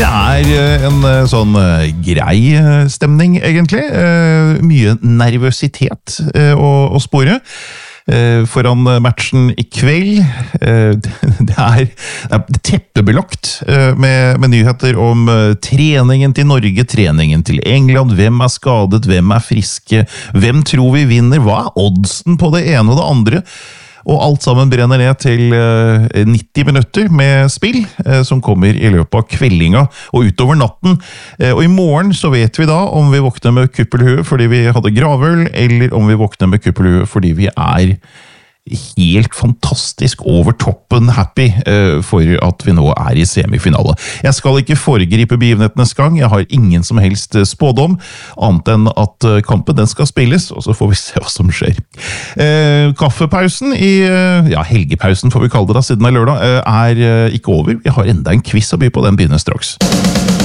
Det en sånn grei stemning, egentlig. Mye nervøsitet å spore. Foran matchen I kveld. Det teppebelagt med nyheter om treningen til Norge, treningen til England, hvem skadet, hvem friske, hvem tror vi vinner, hva oddsen på det ene og det andre? Og alt sammen brenner ned til 90 minutter med spill som kommer I løpet av kveldinga og utover natten. Og I morgen så vet vi da om vi våkner med kuppelhue fordi vi hadde gravøl, eller om vi våkner med kuppelhue fordi vi helt fantastisk over toppen happy for at vi nå I semifinale. Jeg skal ikke foregripe begivenhetenes gang, jeg har ingen som helst spådom, annet enn at kampen den skal spilles, og så får vi se hva som skjer. Kaffepausen helgepausen får vi kalle det da, siden det lørdag, ikke over. Vi har enda en quiz å by på, den begynner straks.